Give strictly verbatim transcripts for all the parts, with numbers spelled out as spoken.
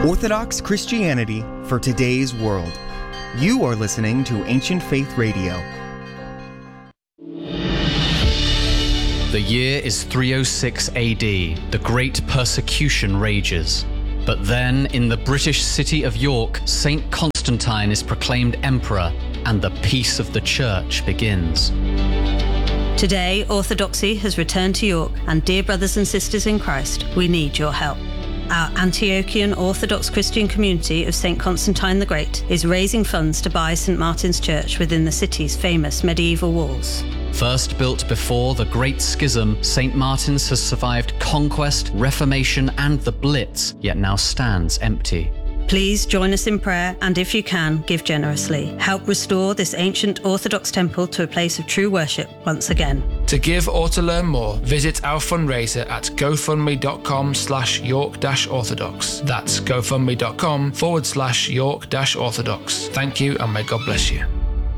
Orthodox Christianity for today's world. You are listening to Ancient Faith Radio. The year is three oh six A D. The Great Persecution rages. But then, in the British city of York, Saint Constantine is proclaimed emperor, and the peace of the Church begins. Today, Orthodoxy has returned to York, and dear brothers and sisters in Christ, we need your help. Our Antiochian Orthodox Christian community of Saint Constantine the Great is raising funds to buy Saint Martin's Church within the city's famous medieval walls. First built before the Great Schism, Saint Martin's has survived conquest, reformation, and the Blitz, yet now stands empty. Please join us in prayer, and if you can, give generously. Help restore this ancient Orthodox temple to a place of true worship once again. To give or to learn more, visit our fundraiser at gofundme.com slash York dash Orthodox. That's gofundme.com forward slash York dash Orthodox. Thank you, and may God bless you.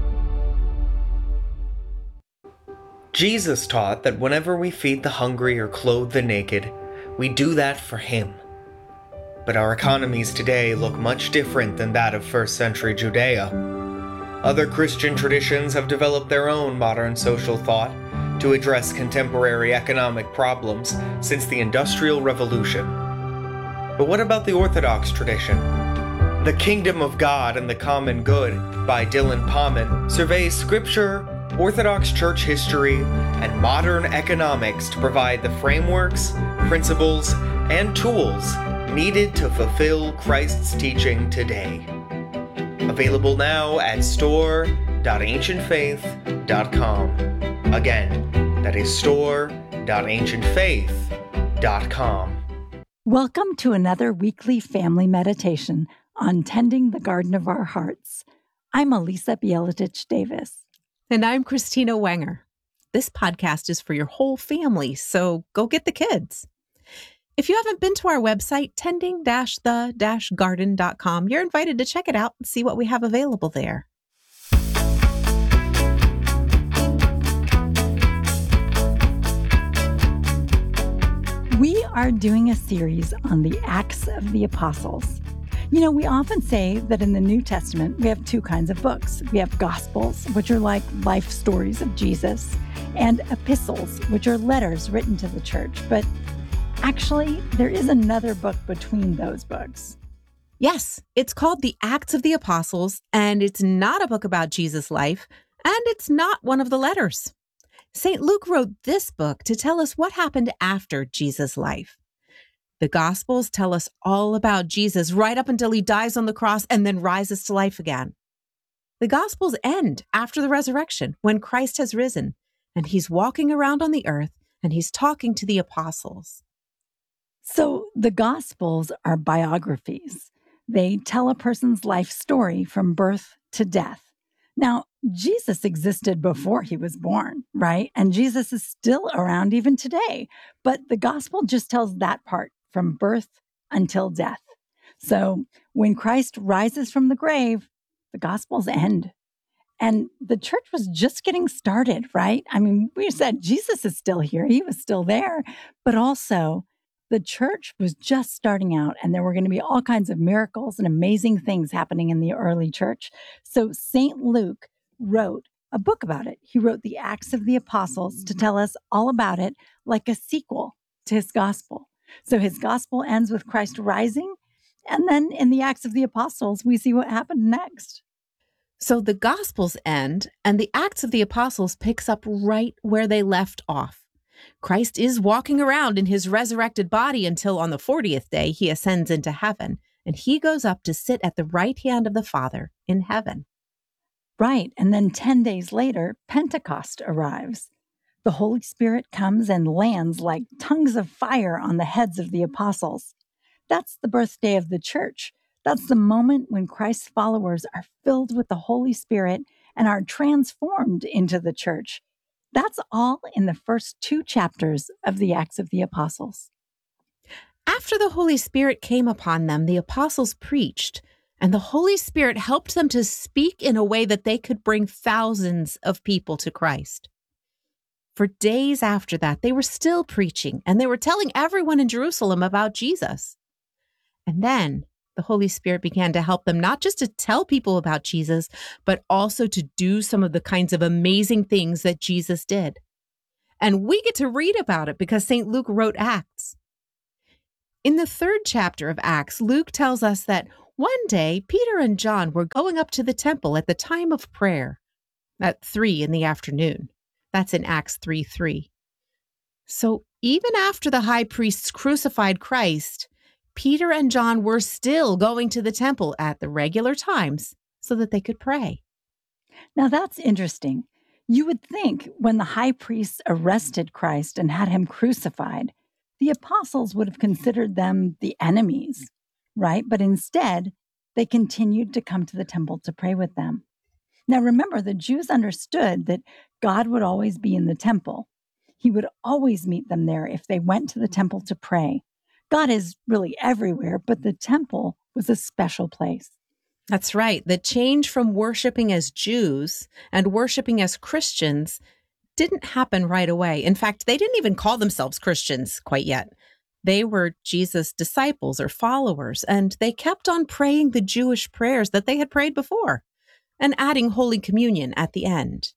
Jesus taught that whenever we feed the hungry or clothe the naked, we do that for Him. But our economies today look much different than that of first century Judea. Other Christian traditions have developed their own modern social thought to address contemporary economic problems since the Industrial Revolution. But what about the Orthodox tradition? The Kingdom of God and the Common Good by Dylan Pauman surveys scripture, Orthodox church history, and modern economics to provide the frameworks, principles, and tools needed to fulfill Christ's teaching today. Available now at store dot ancient faith dot com. Again, that is store dot ancient faith dot com. Welcome to another weekly family meditation on tending the garden of our hearts. I'm Elisa Bieletich Davis. And I'm Christina Wenger. This podcast is for your whole family, so go get the kids. If you haven't been to our website, tending dash the dash garden dot com, you're invited to check it out and see what we have available there. We are doing a series on the Acts of the Apostles. You know, we often say that in the New Testament, we have two kinds of books. We have Gospels, which are like life stories of Jesus, and epistles, which are letters written to the church. But actually, there is another book between those books. Yes, it's called The Acts of the Apostles, and it's not a book about Jesus' life, and it's not one of the letters. Saint Luke wrote this book to tell us what happened after Jesus' life. The Gospels tell us all about Jesus right up until he dies on the cross and then rises to life again. The Gospels end after the resurrection, when Christ has risen, and he's walking around on the earth, and he's talking to the apostles. So the Gospels are biographies. They tell a person's life story from birth to death. Now, Jesus existed before he was born, right? And Jesus is still around even today. But the Gospel just tells that part from birth until death. So when Christ rises from the grave, the Gospels end. And the church was just getting started, right? I mean, we said Jesus is still here. He was still there. But also, the church was just starting out, and there were going to be all kinds of miracles and amazing things happening in the early church. So Saint Luke wrote a book about it. He wrote the Acts of the Apostles to tell us all about it, like a sequel to his gospel. So his gospel ends with Christ rising, and then in the Acts of the Apostles, we see what happened next. So the Gospels end, and the Acts of the Apostles picks up right where they left off. Christ is walking around in his resurrected body until on the fortieth day he ascends into heaven, and he goes up to sit at the right hand of the Father in heaven. Right, and then ten days later, Pentecost arrives. The Holy Spirit comes and lands like tongues of fire on the heads of the apostles. That's the birthday of the church. That's the moment when Christ's followers are filled with the Holy Spirit and are transformed into the church. That's all in the first two chapters of the Acts of the Apostles. After the Holy Spirit came upon them, the apostles preached, and the Holy Spirit helped them to speak in a way that they could bring thousands of people to Christ. For days after that, they were still preaching, and they were telling everyone in Jerusalem about Jesus. And then the Holy Spirit began to help them not just to tell people about Jesus, but also to do some of the kinds of amazing things that Jesus did. And we get to read about it because Saint Luke wrote Acts. In the third chapter of Acts, Luke tells us that one day Peter and John were going up to the temple at the time of prayer at three in the afternoon. That's in Acts three three. So even after the high priests crucified Christ, Peter and John were still going to the temple at the regular times so that they could pray. Now that's interesting. You would think when the high priests arrested Christ and had him crucified, the apostles would have considered them the enemies, right? But instead, they continued to come to the temple to pray with them. Now remember, the Jews understood that God would always be in the temple. He would always meet them there if they went to the temple to pray. God is really everywhere, but the temple was a special place. That's right. The change from worshiping as Jews and worshiping as Christians didn't happen right away. In fact, they didn't even call themselves Christians quite yet. They were Jesus' disciples or followers, and they kept on praying the Jewish prayers that they had prayed before and adding Holy Communion at the end.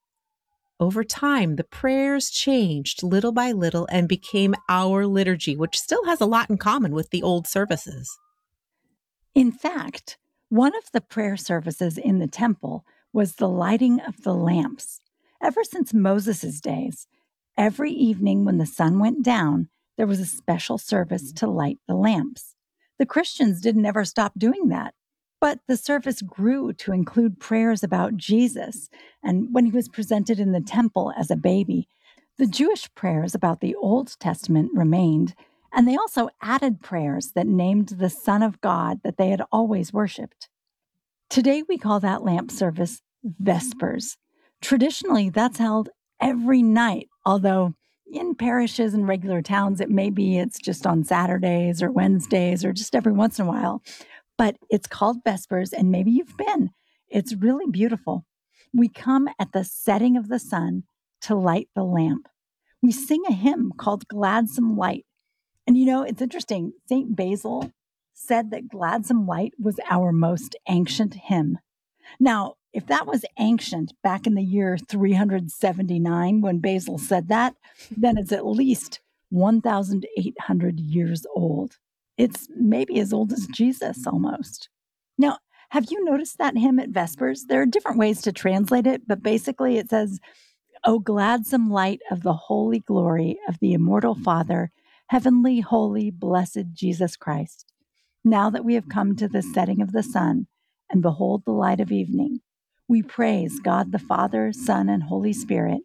Over time, the prayers changed little by little and became our liturgy, which still has a lot in common with the old services. In fact, one of the prayer services in the temple was the lighting of the lamps. Ever since Moses' days, every evening when the sun went down, there was a special service to light the lamps. The Christians didn't ever stop doing that, but the service grew to include prayers about Jesus. And when he was presented in the temple as a baby, the Jewish prayers about the Old Testament remained, and they also added prayers that named the Son of God that they had always worshipped. Today we call that lamp service Vespers. Traditionally, that's held every night, although in parishes and regular towns, it may be it's just on Saturdays or Wednesdays or just every once in a while. But it's called Vespers, and maybe you've been. It's really beautiful. We come at the setting of the sun to light the lamp. We sing a hymn called Gladsome Light. And you know, it's interesting. Saint Basil said that Gladsome Light was our most ancient hymn. Now, if that was ancient back in the year three hundred seventy-nine when Basil said that, then it's at least one thousand eight hundred years old. It's maybe as old as Jesus almost. Now, have you noticed that hymn at Vespers? There are different ways to translate it, but basically it says, "O gladsome light of the holy glory of the immortal Father, heavenly, holy, blessed Jesus Christ. Now that we have come to the setting of the sun and behold the light of evening, we praise God the Father, Son, and Holy Spirit.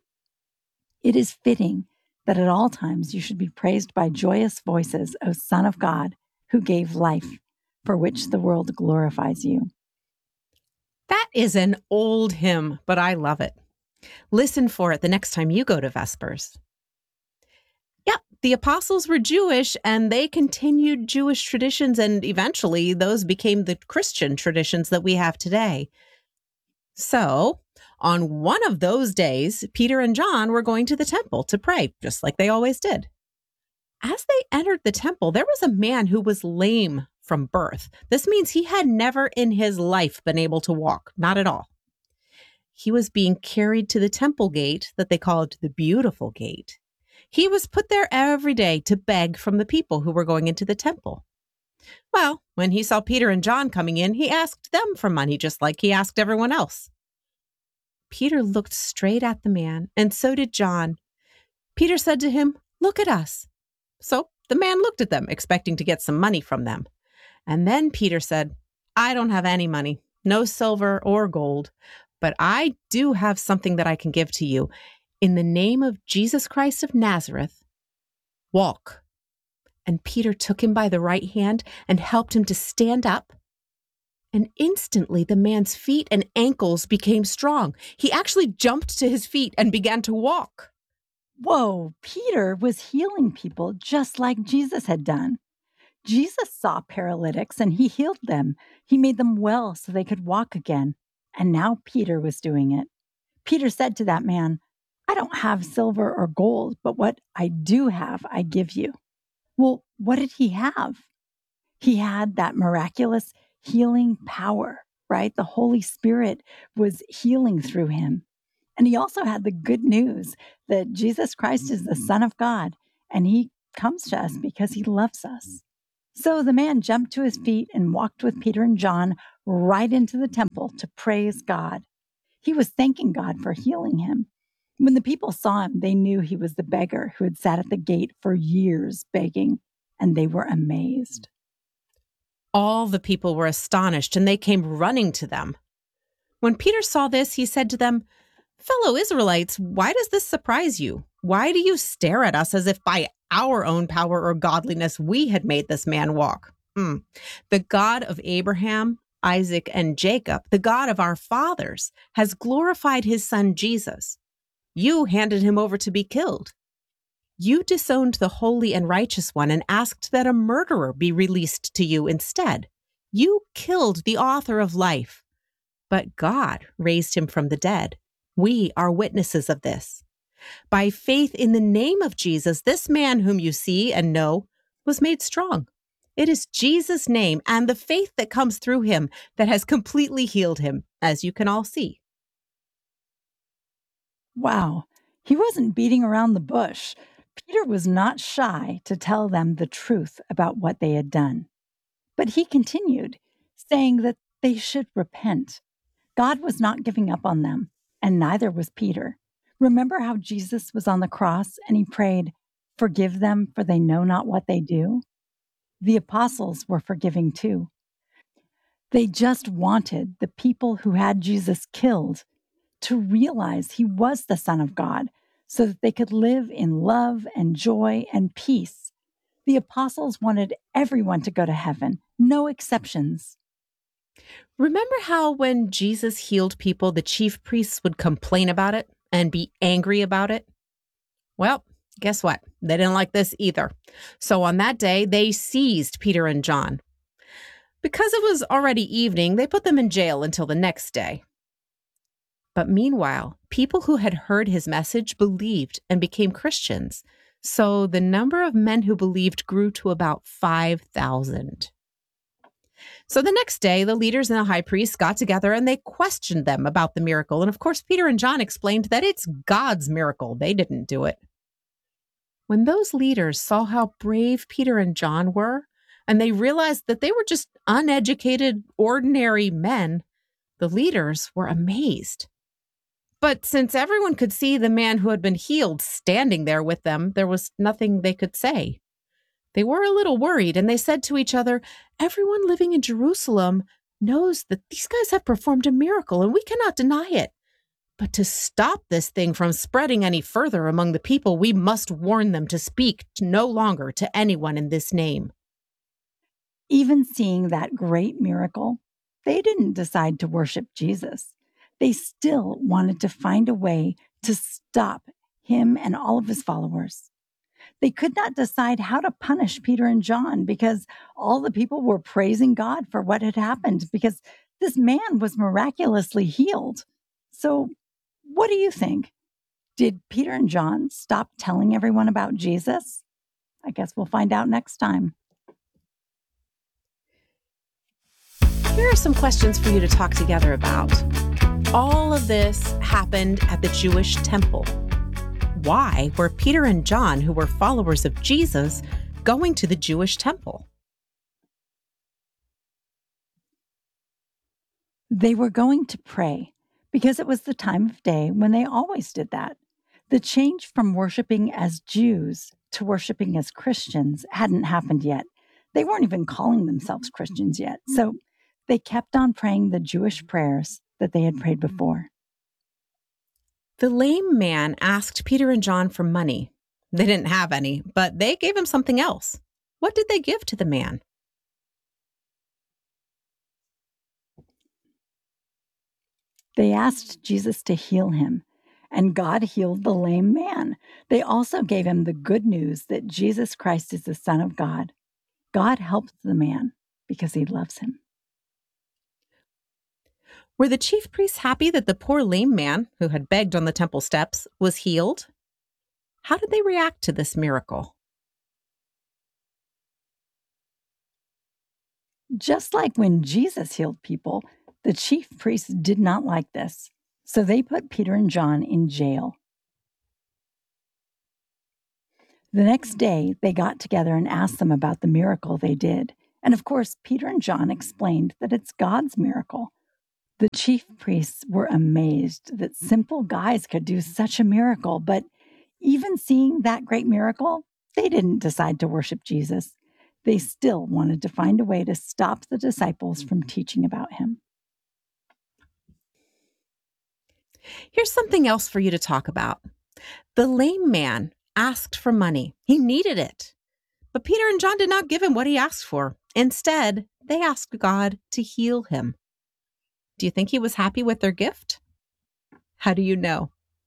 It is fitting that at all times you should be praised by joyous voices, O Son of God, who gave life, for which the world glorifies you." That is an old hymn, but I love it. Listen for it the next time you go to Vespers. Yep, the apostles were Jewish, and they continued Jewish traditions, and eventually those became the Christian traditions that we have today. So, on one of those days, Peter and John were going to the temple to pray, just like they always did. As they entered the temple, there was a man who was lame from birth. This means he had never in his life been able to walk, not at all. He was being carried to the temple gate that they called the Beautiful Gate. He was put there every day to beg from the people who were going into the temple. Well, when he saw Peter and John coming in, he asked them for money, just like he asked everyone else. Peter looked straight at the man, and so did John. Peter said to him, "Look at us." So the man looked at them, expecting to get some money from them. And then Peter said, "I don't have any money, no silver or gold, but I do have something that I can give to you. In the name of Jesus Christ of Nazareth, walk." And Peter took him by the right hand and helped him to stand up. And instantly the man's feet and ankles became strong. He actually jumped to his feet and began to walk. Whoa, Peter was healing people just like Jesus had done. Jesus saw paralytics and he healed them. He made them well so they could walk again. And now Peter was doing it. Peter said to that man, "I don't have silver or gold, but what I do have, I give you." Well, what did he have? He had that miraculous healing power, right? The Holy Spirit was healing through him. And he also had the good news that Jesus Christ is the Son of God, and he comes to us because he loves us. So the man jumped to his feet and walked with Peter and John right into the temple to praise God. He was thanking God for healing him. When the people saw him, they knew he was the beggar who had sat at the gate for years begging, and they were amazed. All the people were astonished, and they came running to them. When Peter saw this, he said to them, "Fellow Israelites, why does this surprise you? Why do you stare at us as if by our own power or godliness we had made this man walk? Hmm. The God of Abraham, Isaac, and Jacob, the God of our fathers, has glorified his son Jesus. You handed him over to be killed. You disowned the holy and righteous one and asked that a murderer be released to you instead. You killed the author of life, but God raised him from the dead. We are witnesses of this. By faith in the name of Jesus, this man whom you see and know was made strong. It is Jesus' name and the faith that comes through him that has completely healed him, as you can all see." Wow, he wasn't beating around the bush. Peter was not shy to tell them the truth about what they had done. But he continued, saying that they should repent. God was not giving up on them, and neither was Peter. Remember how Jesus was on the cross and he prayed, "Forgive them, for they know not what they do"? The apostles were forgiving too. They just wanted the people who had Jesus killed to realize he was the Son of God so that they could live in love and joy and peace. The apostles wanted everyone to go to heaven, no exceptions. Remember how when Jesus healed people, the chief priests would complain about it and be angry about it? Well, guess what? They didn't like this either. So on that day, they seized Peter and John. Because it was already evening, they put them in jail until the next day. But meanwhile, people who had heard his message believed and became Christians. So the number of men who believed grew to about five thousand. So the next day, the leaders and the high priest got together and they questioned them about the miracle. And of course, Peter and John explained that it's God's miracle. They didn't do it. When those leaders saw how brave Peter and John were, and they realized that they were just uneducated, ordinary men, the leaders were amazed. But since everyone could see the man who had been healed standing there with them, there was nothing they could say. They were a little worried, and they said to each other, "Everyone living in Jerusalem knows that these guys have performed a miracle, and we cannot deny it. But to stop this thing from spreading any further among the people, we must warn them to speak no longer to anyone in this name." Even seeing that great miracle, they didn't decide to worship Jesus. They still wanted to find a way to stop him and all of his followers. They could not decide how to punish Peter and John because all the people were praising God for what had happened because this man was miraculously healed. So what do you think? Did Peter and John stop telling everyone about Jesus? I guess we'll find out next time. Here are some questions for you to talk together about. All of this happened at the Jewish temple. Why were Peter and John, who were followers of Jesus, going to the Jewish temple? They were going to pray because it was the time of day when they always did that. The change from worshiping as Jews to worshiping as Christians hadn't happened yet. They weren't even calling themselves Christians yet. So they kept on praying the Jewish prayers that they had prayed before. The lame man asked Peter and John for money. They didn't have any, but they gave him something else. What did they give to the man? They asked Jesus to heal him, and God healed the lame man. They also gave him the good news that Jesus Christ is the Son of God. God helped the man because he loves him. Were the chief priests happy that the poor lame man, who had begged on the temple steps, was healed? How did they react to this miracle? Just like when Jesus healed people, the chief priests did not like this, so they put Peter and John in jail. The next day, they got together and asked them about the miracle they did. And of course, Peter and John explained that it's God's miracle. The chief priests were amazed that simple guys could do such a miracle, but even seeing that great miracle, they didn't decide to worship Jesus. They still wanted to find a way to stop the disciples from teaching about him. Here's something else for you to talk about. The lame man asked for money. He needed it. But Peter and John did not give him what he asked for. Instead, they asked God to heal him. Do you think he was happy with their gift? How do you know?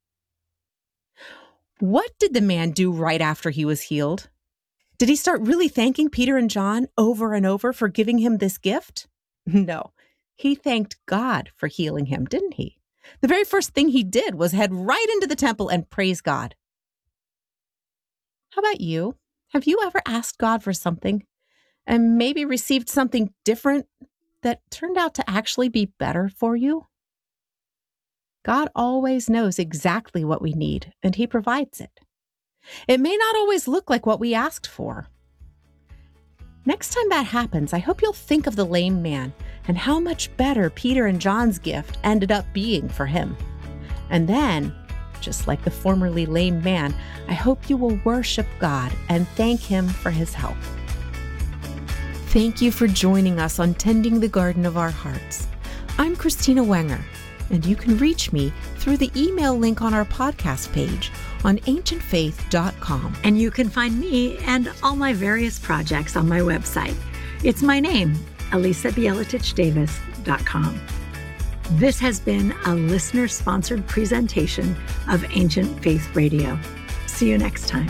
What did the man do right after he was healed? Did he start really thanking Peter and John over and over for giving him this gift? No, he thanked God for healing him, didn't he? The very first thing he did was head right into the temple and praise God. How about you? Have you ever asked God for something and maybe received something different that turned out to actually be better for you? God always knows exactly what we need, and he provides it. It may not always look like what we asked for. Next time that happens, I hope you'll think of the lame man and how much better Peter and John's gift ended up being for him. And then, just like the formerly lame man, I hope you will worship God and thank him for his help. Thank you for joining us on Tending the Garden of Our Hearts. I'm Christina Wenger, and you can reach me through the email link on our podcast page on ancient faith dot com. And you can find me and all my various projects on my website. It's my name, elisa bieletich davis dot com. This has been a listener-sponsored presentation of Ancient Faith Radio. See you next time.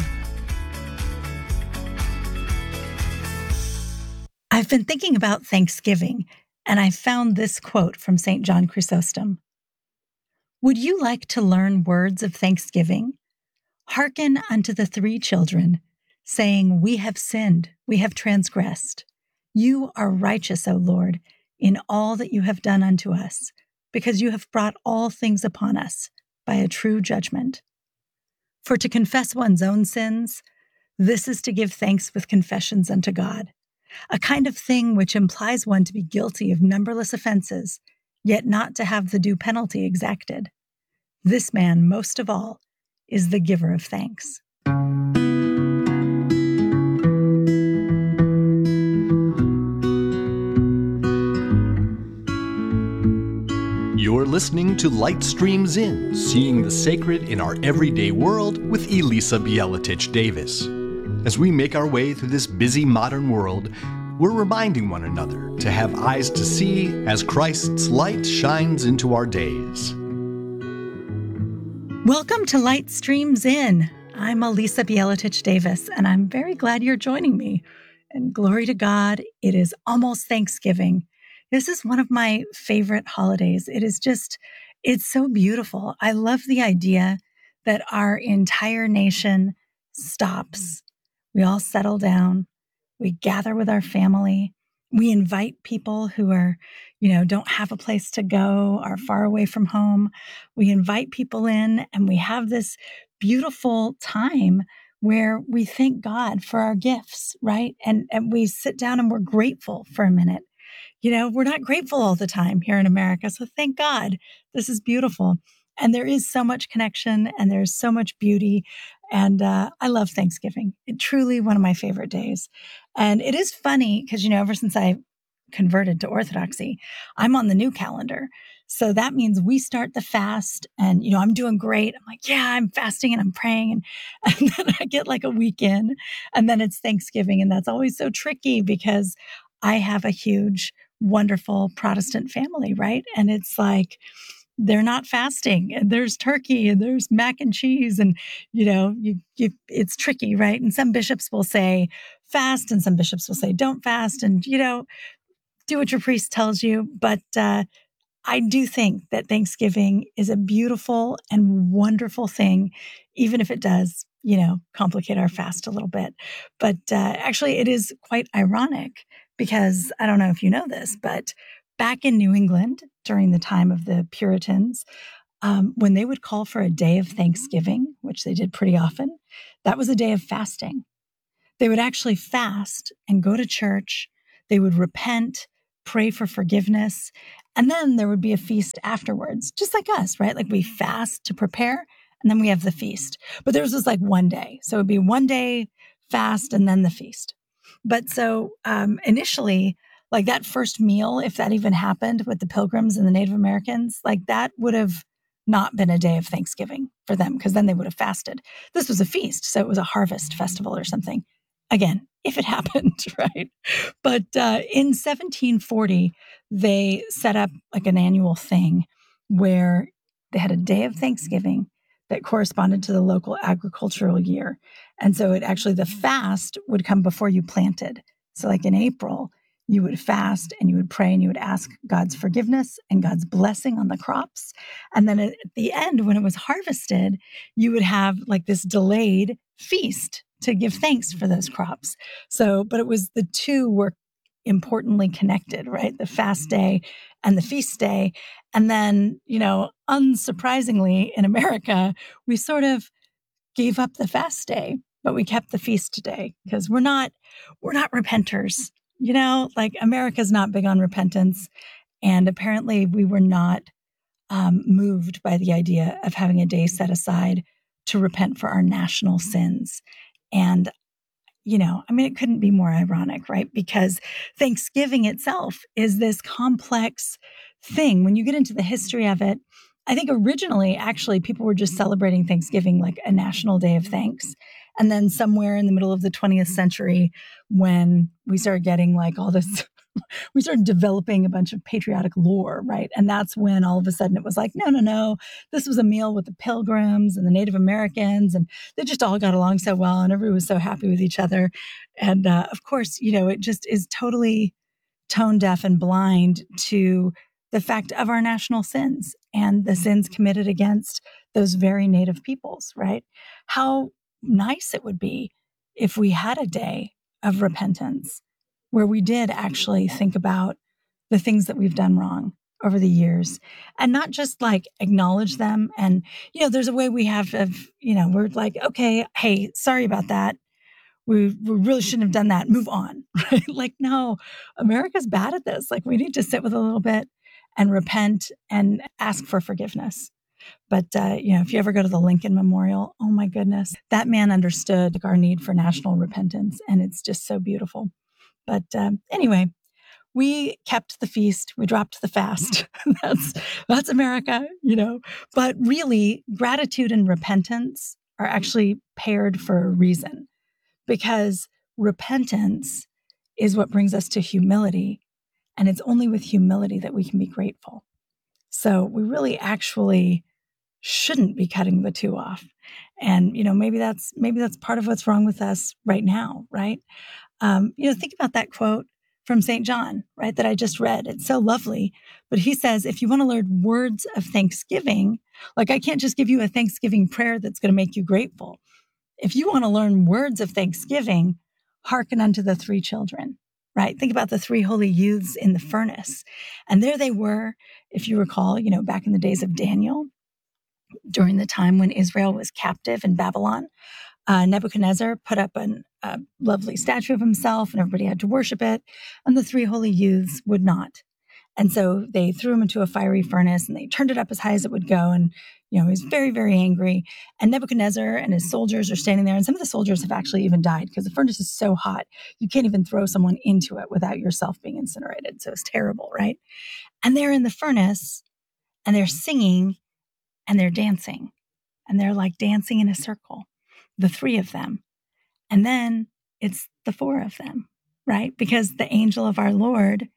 I've been thinking about Thanksgiving, and I found this quote from Saint John Chrysostom. Would you like to learn words of thanksgiving? Hearken unto the three children, saying, We have sinned, we have transgressed. You are righteous, O Lord, in all that you have done unto us, because you have brought all things upon us by a true judgment. For to confess one's own sins, this is to give thanks with confessions unto God, a kind of thing which implies one to be guilty of numberless offenses, yet not to have the due penalty exacted. This man, most of all, is the giver of thanks. You're listening to Light Streams In, Seeing the Sacred in Our Everyday World with Elisa Bieletich Davis. As we make our way through this busy modern world, we're reminding one another to have eyes to see as Christ's light shines into our days. Welcome to Light Streams In. I'm Elisa Bieletich Davis, and I'm very glad you're joining me. And glory to God, it is almost Thanksgiving. This is one of my favorite holidays. It is just, it's so beautiful. I love the idea that our entire nation stops. We all settle down. We gather with our family. We invite people who are, you know, don't have a place to go, are far away from home. We invite people in, and we have this beautiful time where we thank God for our gifts, right? And, and we sit down and we're grateful for a minute. You know, we're not grateful all the time here in America. So thank God. This is beautiful. And there is so much connection and there's so much beauty. And uh, I love Thanksgiving. It's truly one of my favorite days. And it is funny because, you know, ever since I converted to Orthodoxy, I'm on the new calendar. So that means we start the fast and, you know, I'm doing great. I'm like, yeah, I'm fasting and I'm praying. And, and then I get like a week in and then it's Thanksgiving. And that's always so tricky because I have a huge, wonderful Protestant family, right? And it's like, they're not fasting and there's turkey and there's mac and cheese and, you know, you, you, it's tricky, right? And some bishops will say fast and some bishops will say don't fast and, you know, do what your priest tells you. But uh, I do think that Thanksgiving is a beautiful and wonderful thing, even if it does, you know, complicate our fast a little bit. But uh, actually it is quite ironic because I don't know if you know this, but back in New England during the time of the Puritans, um, when they would call for a day of Thanksgiving, which they did pretty often, that was a day of fasting. They would actually fast and go to church. They would repent, pray for forgiveness, and then there would be a feast afterwards, just like us, right? Like we fast to prepare, and then we have the feast. But theirs was like one day. So it would be one day fast and then the feast. But so um, initially, like that first meal, if that even happened with the Pilgrims and the Native Americans, like that would have not been a day of Thanksgiving for them, because then they would have fasted. This was a feast, so it was a harvest festival or something. Again, if it happened, right? But uh, in seventeen forty, they set up like an annual thing where they had a day of Thanksgiving that corresponded to the local agricultural year. And so it actually, the fast would come before you planted. So like in April, you would fast and you would pray and you would ask God's forgiveness and God's blessing on the crops. And then at the end, when it was harvested, you would have like this delayed feast to give thanks for those crops. So, but it was the two were importantly connected, right? The fast day and the feast day. And then, you know, unsurprisingly in America, we sort of gave up the fast day, but we kept the feast day because we're not, we're not repenters. You know, like America's not big on repentance. And apparently we were not um, moved by the idea of having a day set aside to repent for our national sins. And, you know, I mean, it couldn't be more ironic, right? Because Thanksgiving itself is this complex thing. When you get into the history of it, I think originally, actually, people were just celebrating Thanksgiving like a national day of thanks. And then somewhere in the middle of the twentieth century, when we started getting like all this, we started developing a bunch of patriotic lore, right? And that's when all of a sudden it was like, no, no, no, this was a meal with the Pilgrims and the Native Americans, and they just all got along so well, and everyone was so happy with each other. And uh, of course, you know, it just is totally tone deaf and blind to the fact of our national sins and the sins committed against those very Native peoples, right? How nice it would be if we had a day of repentance where we did actually think about the things that we've done wrong over the years and not just like acknowledge them. And, you know, there's a way we have of, you know, we're like, okay, hey, sorry about that. We, we really shouldn't have done that. Move on, right? Like, no, America's bad at this. Like, we need to sit with a little bit and repent and ask for forgiveness. But, uh, you know, if you ever go to the Lincoln Memorial, oh my goodness, that man understood our need for national repentance. And it's just so beautiful. But um, anyway, we kept the feast. We dropped the fast. that's, that's America, you know. But really, gratitude and repentance are actually paired for a reason. Because repentance is what brings us to humility. And it's only with humility that we can be grateful. So we really actually shouldn't be cutting the two off. And, you know, maybe that's maybe that's part of what's wrong with us right now, right? Um, you know, think about that quote from Saint John, right, that I just read. It's so lovely. But he says, if you want to learn words of thanksgiving, like I can't just give you a Thanksgiving prayer that's going to make you grateful. If you want to learn words of thanksgiving, hearken unto the three children, right? Think about the three holy youths in the furnace. And there they were, if you recall, you know, back in the days of Daniel, during the time when Israel was captive in Babylon, uh, Nebuchadnezzar put up an, a lovely statue of himself and everybody had to worship it. And the three holy youths would not. And so they threw him into a fiery furnace and they turned it up as high as it would go. And, you know, he was very, very angry. And Nebuchadnezzar and his soldiers are standing there. And some of the soldiers have actually even died because the furnace is so hot. You can't even throw someone into it without yourself being incinerated. So it's terrible, right? And they're in the furnace and they're singing and they're dancing. And they're like dancing in a circle, the three of them. And then it's the four of them, right? Because the angel of our Lord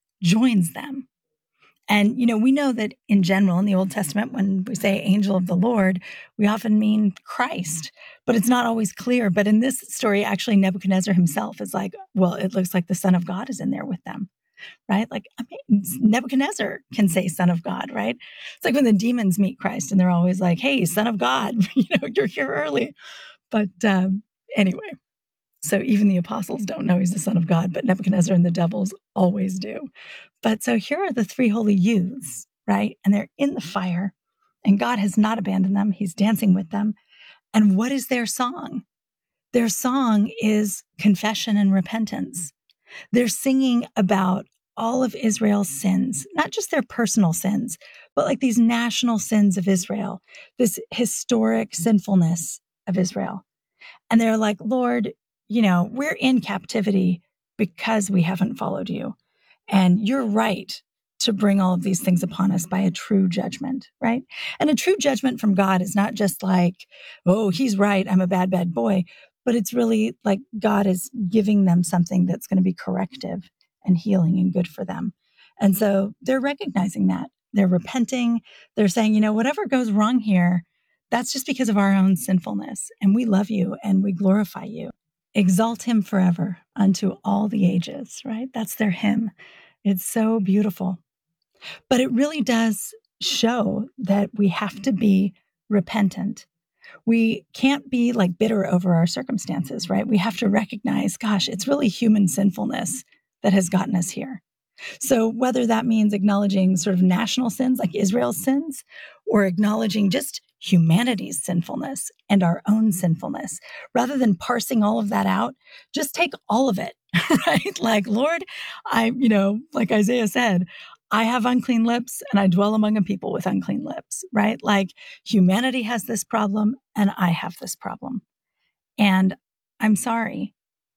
joins them. And, you know, we know that in general, in the Old Testament, when we say angel of the Lord, we often mean Christ, but it's not always clear. But in this story, actually, Nebuchadnezzar himself is like, well, it looks like the Son of God is in there with them, right? Like, I mean, Nebuchadnezzar can say Son of God, right? It's like when the demons meet Christ and they're always like, hey, Son of God, you know, you're here early. But um, anyway, So even the apostles don't know he's the Son of God, but Nebuchadnezzar and the devils always do. But so here are the three holy youths, right? And they're in the fire, and God has not abandoned them. He's dancing with them. And what is their song? Their song is confession and repentance. They're singing about all of Israel's sins, not just their personal sins, but like these national sins of Israel, this historic sinfulness of Israel. And they're like, Lord, you know, we're in captivity because we haven't followed you. And you're right to bring all of these things upon us by a true judgment, right? And a true judgment from God is not just like, oh, he's right, I'm a bad, bad boy. But it's really like God is giving them something that's going to be corrective and healing and good for them. And so they're recognizing that. They're repenting. They're saying, you know, whatever goes wrong here, that's just because of our own sinfulness. And we love you and we glorify you. Exalt him forever unto all the ages, right? That's their hymn. It's so beautiful. But it really does show that we have to be repentant. We can't be like bitter over our circumstances, right? We have to recognize, gosh, it's really human sinfulness that has gotten us here. So whether that means acknowledging sort of national sins like Israel's sins, or acknowledging just humanity's sinfulness and our own sinfulness, rather than parsing all of that out, just take all of it, right? Like, Lord, I, you know, like Isaiah said, I have unclean lips and I dwell among a people with unclean lips, right? Like humanity has this problem and I have this problem. And I'm sorry.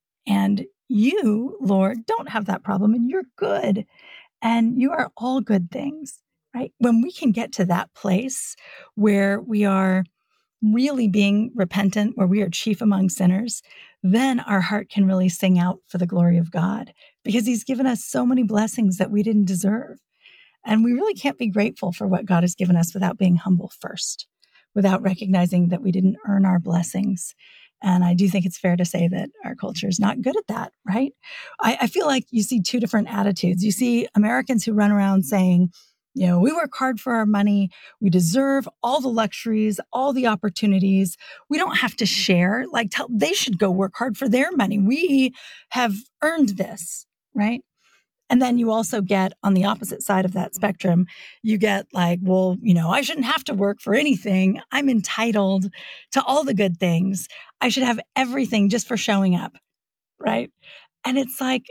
And you, Lord, don't have that problem and you're good. And you are all good things, right? When we can get to that place where we are really being repentant, where we are chief among sinners, then our heart can really sing out for the glory of God because he's given us so many blessings that we didn't deserve. And we really can't be grateful for what God has given us without being humble first, without recognizing that we didn't earn our blessings. And I do think it's fair to say that our culture is not good at that, right? I, I feel like you see two different attitudes. You see Americans who run around saying, you know, we work hard for our money. We deserve all the luxuries, all the opportunities. We don't have to share. Like, tell, they should go work hard for their money. We have earned this, right? And then you also get on the opposite side of that spectrum, you get like, well, you know, I shouldn't have to work for anything. I'm entitled to all the good things. I should have everything just for showing up, right? And it's like,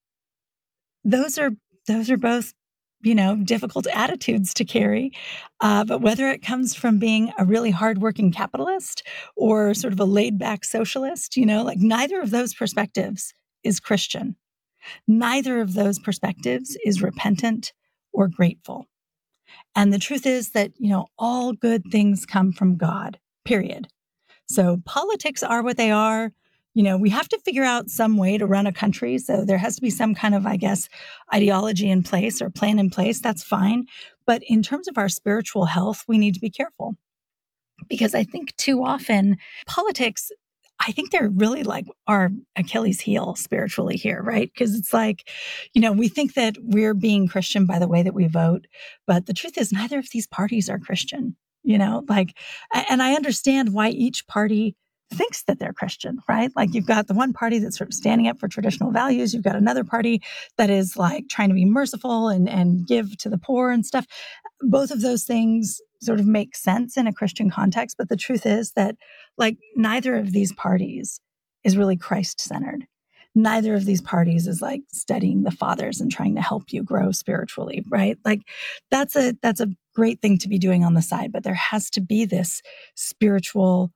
those are those are both, you know, difficult attitudes to carry. Uh, but whether it comes from being a really hardworking capitalist or sort of a laid back socialist, you know, like neither of those perspectives is Christian. Neither of those perspectives is repentant or grateful. And the truth is that, you know, all good things come from God, period. So politics are what they are. You know, we have to figure out some way to run a country. So there has to be some kind of, I guess, ideology in place or plan in place. That's fine. But in terms of our spiritual health, we need to be careful. Because I think too often politics, I think they're really like our Achilles heel spiritually here, right? Because it's like, you know, we think that we're being Christian by the way that we vote, but the truth is neither of these parties are Christian, you know, like, and I understand why each party thinks that they're Christian, right? Like you've got the one party that's sort of standing up for traditional values. You've got another party that is like trying to be merciful and, and give to the poor and stuff. Both of those things sort of make sense in a Christian context. But the truth is that like neither of these parties is really Christ-centered. Neither of these parties is like studying the fathers and trying to help you grow spiritually, right? Like that's a, that's a great thing to be doing on the side, but there has to be this spiritual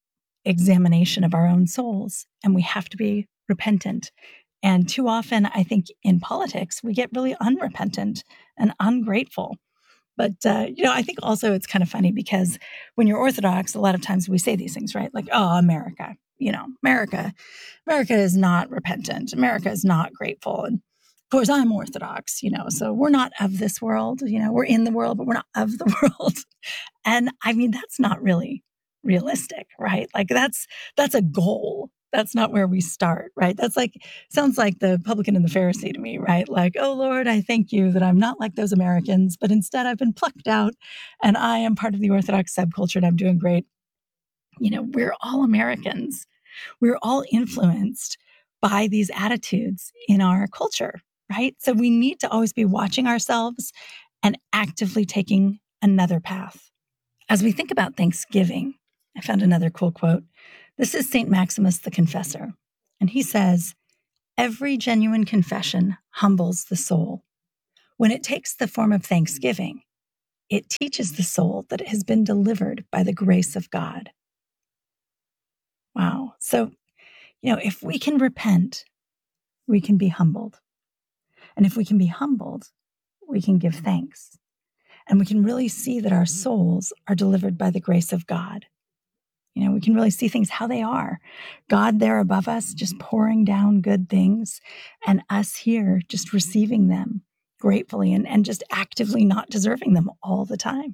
examination of our own souls, and we have to be repentant. And too often, I think in politics, we get really unrepentant and ungrateful. But, uh, you know, I think also it's kind of funny because when you're Orthodox, a lot of times we say these things, right? Like, oh, America, you know, America, America is not repentant. America is not grateful. And of course, I'm Orthodox, you know, so we're not of this world, you know, we're in the world, but we're not of the world. And I mean, that's not really realistic, right? Like that's, that's a goal. That's not where we start, right? That's like, sounds like the publican and the Pharisee to me, right? Like, oh Lord, I thank you that I'm not like those Americans, but instead I've been plucked out and I am part of the Orthodox subculture and I'm doing great. You know, we're all Americans. We're all influenced by these attitudes in our culture, right? So we need to always be watching ourselves and actively taking another path. As we think about Thanksgiving, I found another cool quote. This is Saint Maximus the Confessor, and he says, "Every genuine confession humbles the soul. When it takes the form of thanksgiving, it teaches the soul that it has been delivered by the grace of God." Wow. So, you know, if we can repent, we can be humbled. And if we can be humbled, we can give thanks. And we can really see that our souls are delivered by the grace of God. You know, we can really see things how they are. God there above us just pouring down good things, and us here just receiving them gratefully and, and just actively not deserving them all the time.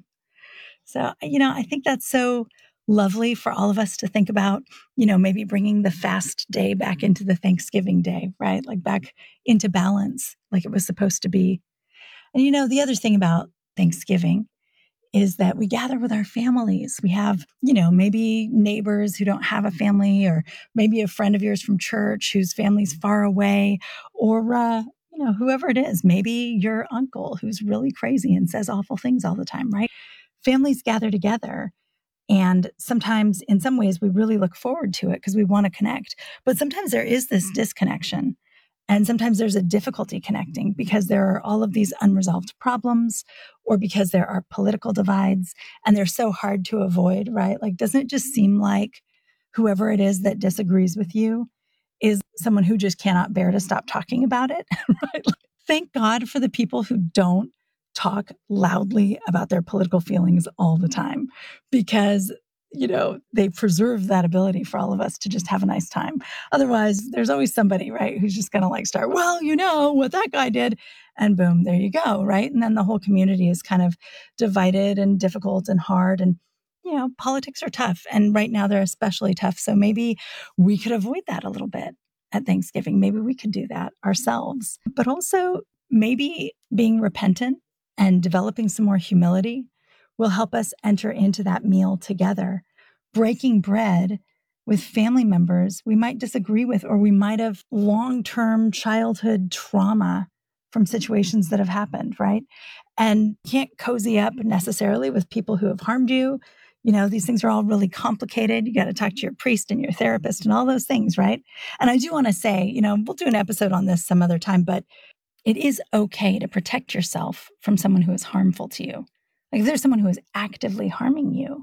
So, you know, I think that's so lovely for all of us to think about, you know, maybe bringing the fast day back into the Thanksgiving day, right? Like back into balance, like it was supposed to be. And, you know, the other thing about Thanksgiving is that we gather with our families. We have, you know, maybe neighbors who don't have a family, or maybe a friend of yours from church whose family's far away, or, uh, you know, whoever it is, maybe your uncle who's really crazy and says awful things all the time, right? Families gather together. And sometimes, in some ways, we really look forward to it because we want to connect. But sometimes there is this disconnection. And sometimes there's a difficulty connecting because there are all of these unresolved problems, or because there are political divides, and they're so hard to avoid, right? Like, doesn't it just seem like whoever it is that disagrees with you is someone who just cannot bear to stop talking about it, right? Like, thank God for the people who don't talk loudly about their political feelings all the time, because, you know, they preserve that ability for all of us to just have a nice time. Otherwise, there's always somebody, right, who's just going to like start, well, you know, what that guy did, and boom, there you go, right? And then the whole community is kind of divided and difficult and hard. And, you know, politics are tough. And right now they're especially tough. So maybe we could avoid that a little bit at Thanksgiving. Maybe we could do that ourselves. But also maybe being repentant and developing some more humility will help us enter into that meal together, breaking bread with family members we might disagree with, or we might have long-term childhood trauma from situations that have happened, right? And can't cozy up necessarily with people who have harmed you. You know, these things are all really complicated. You got to talk to your priest and your therapist and all those things, right? And I do want to say, you know, we'll do an episode on this some other time, but it is okay to protect yourself from someone who is harmful to you. Like, if there's someone who is actively harming you,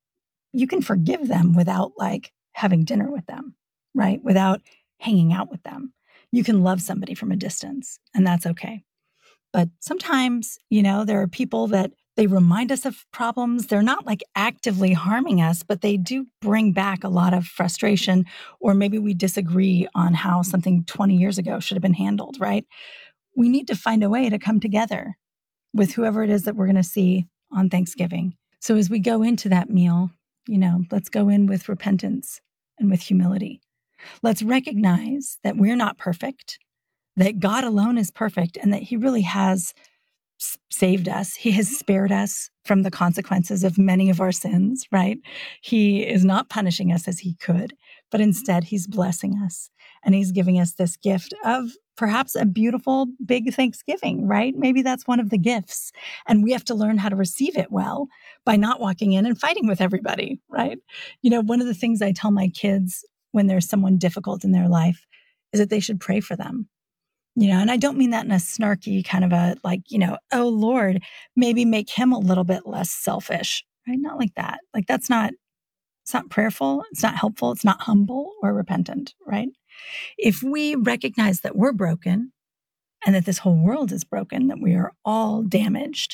you can forgive them without like having dinner with them, right? Without hanging out with them. You can love somebody from a distance, and that's okay. But sometimes, you know, there are people that they remind us of problems. They're not like actively harming us, but they do bring back a lot of frustration, or maybe we disagree on how something twenty years ago should have been handled, right? We need to find a way to come together with whoever it is that we're going to see on Thanksgiving. So as we go into that meal, you know, let's go in with repentance and with humility. Let's recognize that we're not perfect, that God alone is perfect, and that He really has saved us. He has spared us from the consequences of many of our sins, right? He is not punishing us as He could, but instead He's blessing us, and He's giving us this gift of perhaps a beautiful big Thanksgiving, right? Maybe that's one of the gifts. And we have to learn how to receive it well by not walking in and fighting with everybody, right? You know, one of the things I tell my kids when there's someone difficult in their life is that they should pray for them. You know, and I don't mean that in a snarky kind of a like, you know, oh Lord, maybe make him a little bit less selfish, right? Not like that. Like, that's not, it's not prayerful. It's not helpful. It's not humble or repentant, right? If we recognize that we're broken and that this whole world is broken, that we are all damaged,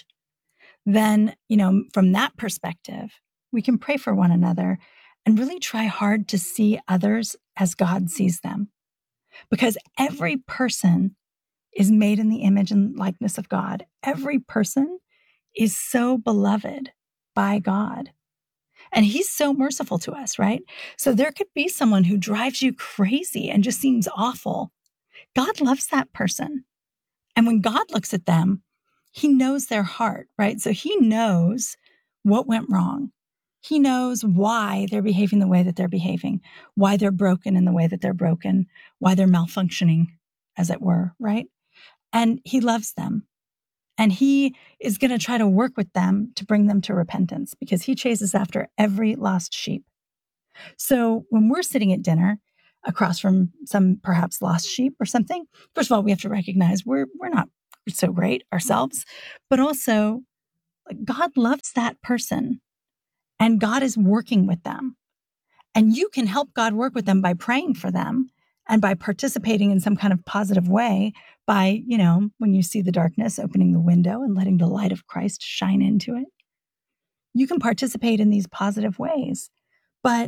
then, you know, from that perspective, we can pray for one another and really try hard to see others as God sees them. Because every person is made in the image and likeness of God. Every person is so beloved by God. And He's so merciful to us, right? So there could be someone who drives you crazy and just seems awful. God loves that person. And when God looks at them, He knows their heart, right? So He knows what went wrong. He knows why they're behaving the way that they're behaving, why they're broken in the way that they're broken, why they're malfunctioning, as it were, right? And he loves them. And he is going to try to work with them to bring them to repentance because he chases after every lost sheep. So when we're sitting at dinner across from some perhaps lost sheep or something, first of all, we have to recognize we're we're not so great ourselves, but also like, God loves that person and God is working with them. And you can help God work with them by praying for them and by participating in some kind of positive way by, you know, when you see the darkness, opening the window and letting the light of Christ shine into it. You can participate in these positive ways. But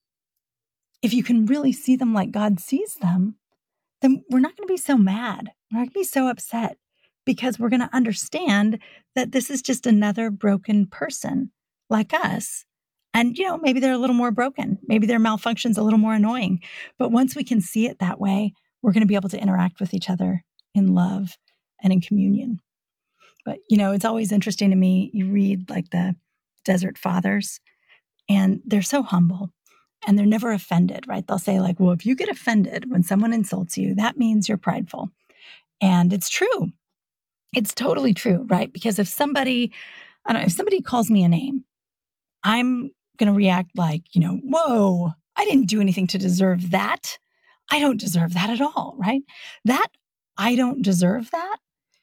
if you can really see them like God sees them, then we're not going to be so mad. We're not going to be so upset because we're going to understand that this is just another broken person like us. And, you know, maybe they're a little more broken. Maybe their malfunction's a little more annoying. But once we can see it that way, we're going to be able to interact with each other in love and in communion. But, you know, it's always interesting to me. You read like the Desert Fathers, and they're so humble. And they're never offended, right? They'll say like, well, if you get offended when someone insults you, that means you're prideful. And it's true. It's totally true, right? Because if somebody, I don't know, if somebody calls me a name, I'm going to react like, you know, whoa, I didn't do anything to deserve that. I don't deserve that at all, right? That I don't deserve that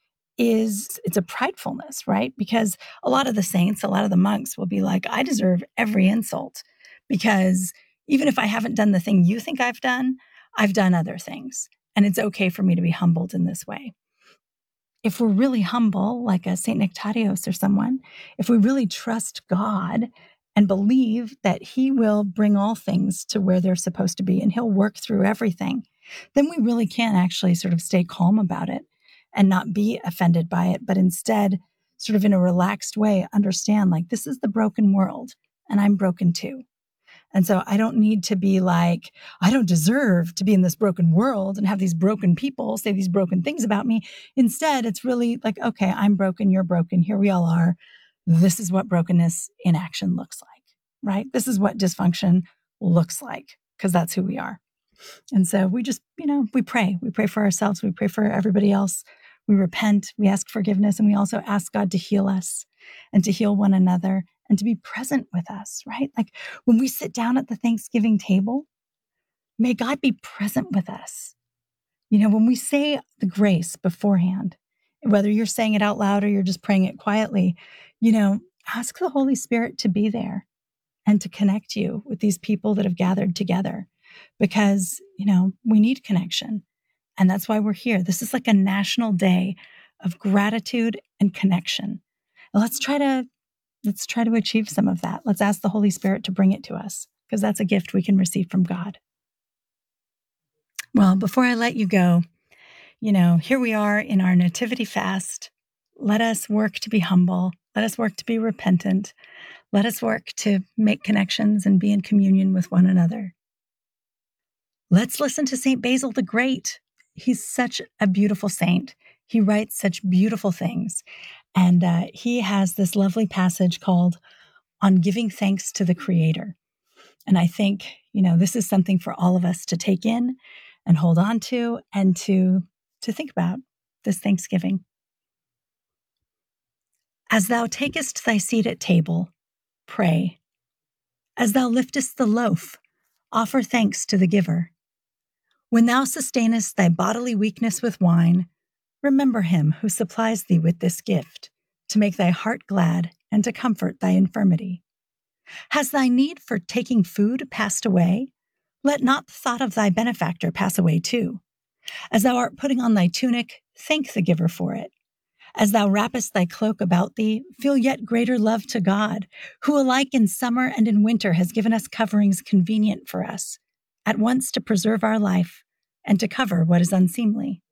is, it's a pridefulness, right? Because a lot of the saints, a lot of the monks will be like, I deserve every insult because even if I haven't done the thing you think I've done, I've done other things. And it's okay for me to be humbled in this way. If we're really humble, like a Saint Nectarios or someone, if we really trust God and believe that he will bring all things to where they're supposed to be and he'll work through everything, then we really can actually sort of stay calm about it and not be offended by it, but instead sort of in a relaxed way, understand like this is the broken world and I'm broken too. And so I don't need to be like, I don't deserve to be in this broken world and have these broken people say these broken things about me. Instead, it's really like, okay, I'm broken, you're broken, here we all are. This is what brokenness in action looks like, right? This is what dysfunction looks like, because that's who we are. And so we just, you know, we pray. We pray for ourselves. We pray for everybody else. We repent. We ask forgiveness. And we also ask God to heal us and to heal one another and to be present with us, right? Like when we sit down at the Thanksgiving table, may God be present with us. You know, when we say the grace beforehand, whether you're saying it out loud or you're just praying it quietly, you know, ask the Holy Spirit to be there and to connect you with these people that have gathered together because, you know, we need connection. And that's why we're here. This is like a national day of gratitude and connection. Let's try to Let's try to achieve some of that. Let's ask the Holy Spirit to bring it to us because that's a gift we can receive from God. Well, before I let you go, you know, here we are in our Nativity fast. Let us work to be humble. Let us work to be repentant. Let us work to make connections and be in communion with one another. Let's listen to Saint Basil the Great. He's such a beautiful saint. He writes such beautiful things. And uh, he has this lovely passage called On Giving Thanks to the Creator. And I think, you know, this is something for all of us to take in and hold on to and to, to think about this Thanksgiving. As thou takest thy seat at table, pray. As thou liftest the loaf, offer thanks to the giver. When thou sustainest thy bodily weakness with wine, remember him who supplies thee with this gift, to make thy heart glad and to comfort thy infirmity. Has thy need for taking food passed away? Let not the thought of thy benefactor pass away too. As thou art putting on thy tunic, thank the giver for it. As thou wrappest thy cloak about thee, feel yet greater love to God, who alike in summer and in winter has given us coverings convenient for us, at once to preserve our life and to cover what is unseemly.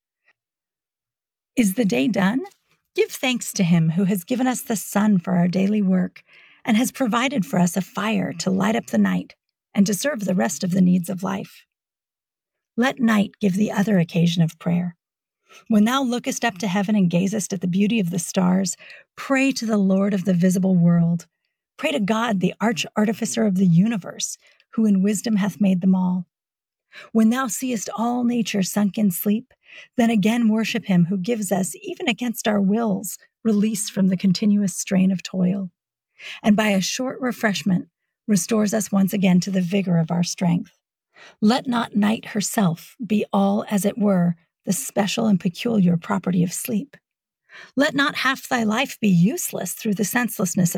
Is the day done? Give thanks to him who has given us the sun for our daily work and has provided for us a fire to light up the night and to serve the rest of the needs of life. Let night give the other occasion of prayer. When thou lookest up to heaven and gazest at the beauty of the stars, pray to the Lord of the visible world. Pray to God, the arch-artificer of the universe, who in wisdom hath made them all. When thou seest all nature sunk in sleep, then again worship him who gives us, even against our wills, release from the continuous strain of toil, and by a short refreshment restores us once again to the vigor of our strength. Let not night herself be all, as it were, the special and peculiar property of sleep. Let not half thy life be useless through the senselessness of